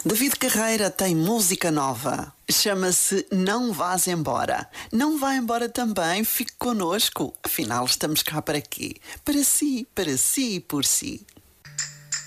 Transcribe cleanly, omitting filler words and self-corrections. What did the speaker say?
David Carreira tem música nova. Chama-se Não Vás Embora. Não vá embora também, fique connosco. Afinal, estamos cá para quê? Para si e por si.